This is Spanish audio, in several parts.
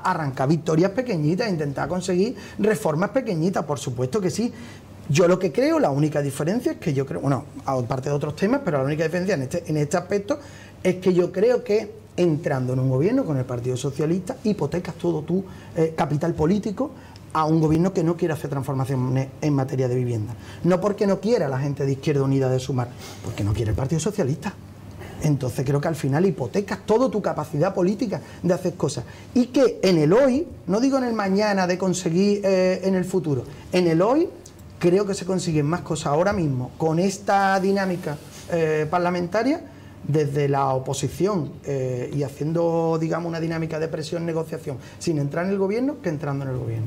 arrancar victorias pequeñitas, intentar conseguir reformas pequeñitas, por supuesto que sí. Yo lo que creo, la única diferencia es que yo creo, bueno, aparte de otros temas, pero la única diferencia en este aspecto es que yo creo que entrando en un gobierno con el Partido Socialista hipotecas todo tu capital político a un gobierno que no quiere hacer transformaciones en materia de vivienda. No porque no quiera la gente de Izquierda Unida de Sumar, porque no quiere el Partido Socialista. Entonces creo que al final hipotecas toda tu capacidad política de hacer cosas. Y que en el hoy, no digo en el mañana de conseguir en el futuro, en el hoy creo que se consiguen más cosas ahora mismo con esta dinámica parlamentaria desde la oposición y haciendo, digamos, una dinámica de presión, negociación, sin entrar en el gobierno, que entrando en el gobierno.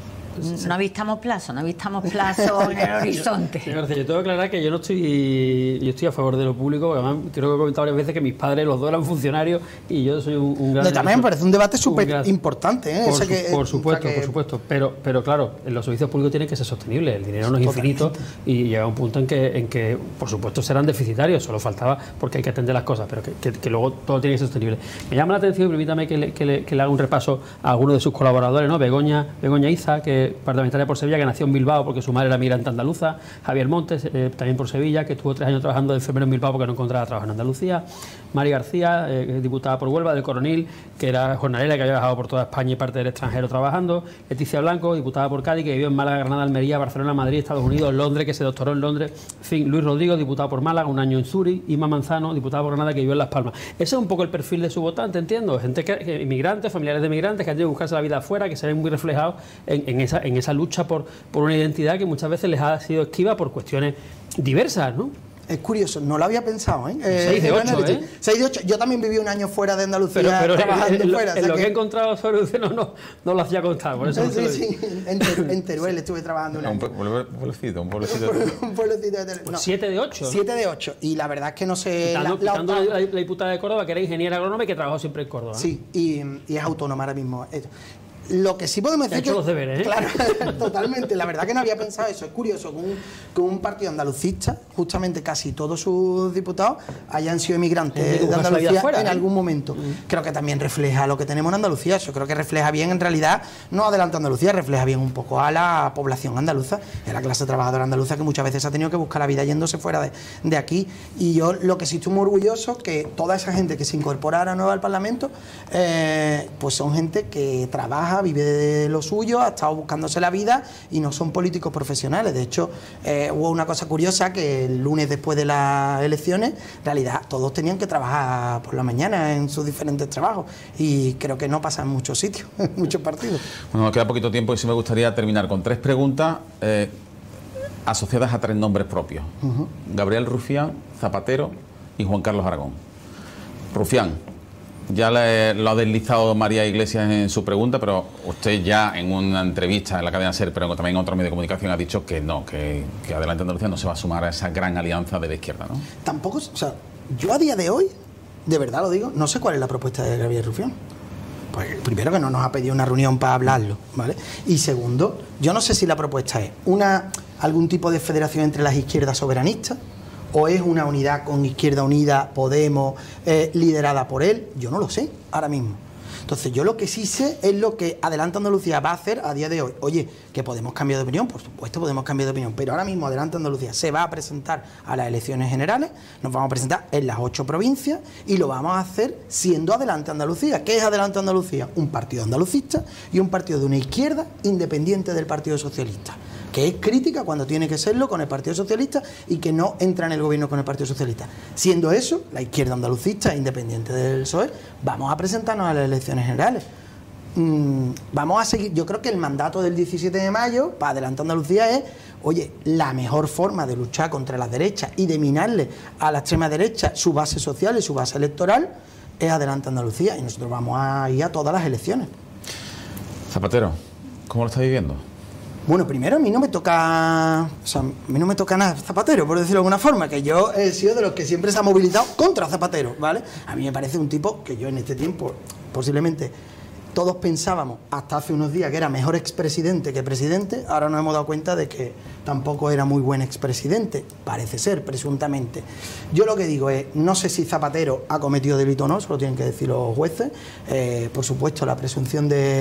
No avistamos plazo en el horizonte. Yo tengo que aclarar que yo estoy a favor de lo público, porque además creo que he comentado varias veces que mis padres los dos eran funcionarios y yo soy un gran... También me parece un debate súper importante, ¿eh? Por supuesto, pero claro, los servicios públicos tienen que ser sostenibles, el dinero no es infinito y llega un punto en que por supuesto serán deficitarios, solo faltaba porque hay que atender las cosas, pero que luego todo tiene que ser sostenible. Me llama la atención, permítame que le haga un repaso a algunos de sus colaboradores, ¿no? Begoña Iza, que parlamentaria por Sevilla, que nació en Bilbao porque su madre era migrante andaluza. Javier Montes, también por Sevilla, que estuvo 3 años trabajando de enfermero en Bilbao porque no encontraba trabajo en Andalucía. Mari García, diputada por Huelva, del Coronil, que era jornalera, que había viajado por toda España y parte del extranjero trabajando. Leticia Blanco, diputada por Cádiz, que vivió en Málaga, Granada, Almería, Barcelona, Madrid, Estados Unidos, Londres, que se doctoró en Londres. En fin, Luis Rodrigo, diputado por Málaga, 1 año en Zúrich. Inma Manzano, diputada por Granada, que vivió en Las Palmas. Ese es un poco el perfil de su votante, entiendo. Gente que inmigrantes, familiares de inmigrantes, que han tenido que buscarse la vida afuera, que se ven muy reflejados en esa lucha por una identidad que muchas veces les ha sido esquiva por cuestiones diversas, ¿no? Es curioso, no lo había pensado, ¿eh? 6 de 8, ¿eh? 6 de 8. Yo también viví 1 año fuera de Andalucía, pero trabajando fuera. En lo que he encontrado sobre usted no lo hacía constar, por eso sí, en Teruel estuve trabajando 1 año. Un pueblecito. Un pueblecito de Teruel. No. 7 de 8. 7 de 8. Y la verdad es que no sé... Quitando la diputada de Córdoba, que era ingeniera agrónoma y que trabajó siempre en Córdoba, ¿no? Sí, y es autónoma ahora mismo. Lo que sí podemos decir que... ha hecho los deberes, ¿eh? Claro, totalmente. La verdad que no había pensado eso. Es curioso que un partido andalucista, justamente casi todos sus diputados, hayan sido emigrantes de Andalucía fuera, en algún momento. Creo que también refleja lo que tenemos en Andalucía. Eso creo que refleja bien, en realidad, no adelanta Andalucía, refleja bien un poco a la población andaluza, a la clase trabajadora andaluza, que muchas veces ha tenido que buscar la vida yéndose fuera de aquí. Y yo lo que sí estoy muy orgulloso, que toda esa gente que se incorpora ahora nueva al Parlamento, pues son gente que trabaja, vive de lo suyo, ha estado buscándose la vida y no son políticos profesionales. De hecho, hubo una cosa curiosa, que el lunes después de las elecciones, en realidad todos tenían que trabajar por la mañana en sus diferentes trabajos, y creo que no pasa en muchos sitios, en muchos partidos. Bueno, nos queda poquito tiempo y sí me gustaría terminar con 3 preguntas asociadas a 3 nombres propios. Gabriel Rufián, Zapatero y Juan Carlos Aragón. Rufián, ya lo ha deslizado María Iglesias en su pregunta, pero usted ya en una entrevista en la cadena SER, pero también en otro medio de comunicación, ha dicho que no, que Adelante Andalucía no se va a sumar a esa gran alianza de la izquierda, ¿no? Tampoco, o sea, yo a día de hoy, de verdad lo digo, no sé cuál es la propuesta de Gabriel Rufián. Pues primero, que no nos ha pedido una reunión para hablarlo, ¿vale? Y segundo, yo no sé si la propuesta es algún tipo de federación entre las izquierdas soberanistas, o es una unidad con Izquierda Unida, Podemos, liderada por él. Yo no lo sé ahora mismo. Entonces, yo lo que sí sé es lo que Adelante Andalucía va a hacer a día de hoy. Oye, que podemos cambiar de opinión, por supuesto podemos cambiar de opinión, pero ahora mismo Adelante Andalucía se va a presentar a las elecciones generales, nos vamos a presentar en las 8 provincias y lo vamos a hacer siendo Adelante Andalucía. ¿Qué es Adelante Andalucía? Un partido andalucista y un partido de una izquierda independiente del Partido Socialista, que es crítica cuando tiene que serlo con el Partido Socialista y que no entra en el gobierno con el Partido Socialista. Siendo eso, la izquierda andalucista independiente del PSOE, vamos a presentarnos a las elecciones generales. Vamos a seguir. Yo creo que el mandato del 17 de mayo para Adelante Andalucía es: oye, la mejor forma de luchar contra las derechas y de minarle a la extrema derecha su base social y su base electoral es Adelante Andalucía, y nosotros vamos a ir a todas las elecciones. Zapatero, ¿cómo lo está viviendo? Bueno, primero a mí no me toca, o sea, a mí no me toca nada Zapatero, por decirlo de alguna forma, que yo he sido de los que siempre se ha movilizado contra Zapatero, ¿vale? A mí me parece un tipo que yo en este tiempo, posiblemente todos pensábamos hasta hace unos días que era mejor expresidente que presidente, ahora nos hemos dado cuenta de que tampoco era muy buen expresidente, parece ser, presuntamente. Yo lo que digo es, no sé si Zapatero ha cometido delito o no, eso lo tienen que decir los jueces, por supuesto la presunción de